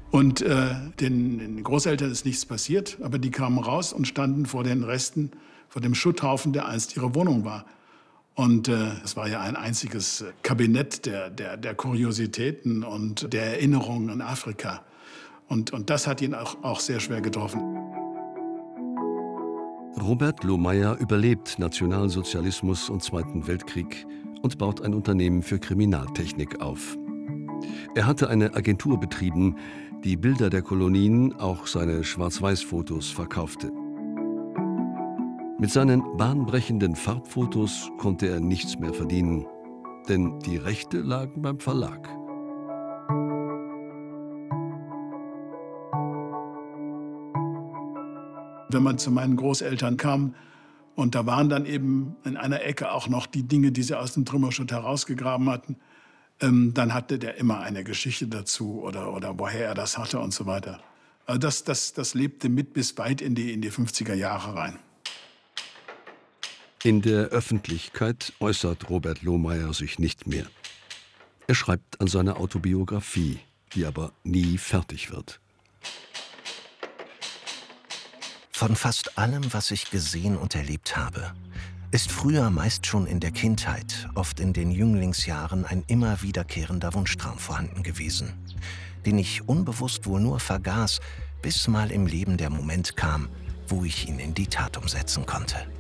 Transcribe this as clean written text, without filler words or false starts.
Und den Großeltern ist nichts passiert, aber die kamen raus und standen vor den Resten, vor dem Schutthaufen, der einst ihre Wohnung war. Und es war ja ein einziges Kabinett der Kuriositäten und der Erinnerungen an Afrika. Und das hat ihn auch sehr schwer getroffen. Robert Lohmeyer überlebt Nationalsozialismus und Zweiten Weltkrieg und baut ein Unternehmen für Kriminaltechnik auf. Er hatte eine Agentur betrieben, die Bilder der Kolonien, auch seine Schwarz-Weiß-Fotos, verkaufte. Mit seinen bahnbrechenden Farbfotos konnte er nichts mehr verdienen, denn die Rechte lagen beim Verlag. Wenn man zu meinen Großeltern kam, und da waren dann eben in einer Ecke auch noch die Dinge, die sie aus dem Trümmerschutt herausgegraben hatten, dann hatte der immer eine Geschichte dazu oder woher er das hatte und so weiter. Also das lebte mit bis weit in die 50er Jahre rein. In der Öffentlichkeit äußert Robert Lohmeyer sich nicht mehr. Er schreibt an seiner Autobiografie, die aber nie fertig wird. Von fast allem, was ich gesehen und erlebt habe, ist früher meist schon in der Kindheit, oft in den Jünglingsjahren, ein immer wiederkehrender Wunschtraum vorhanden gewesen, den ich unbewusst wohl nur vergaß, bis mal im Leben der Moment kam, wo ich ihn in die Tat umsetzen konnte.